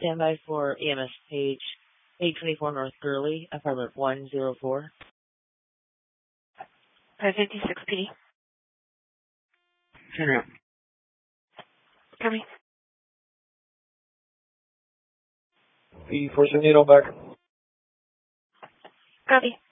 Standby for EMS page 824 North Gurley, apartment 104. 556 PD. Turn around. Coming. P478 back. Copy.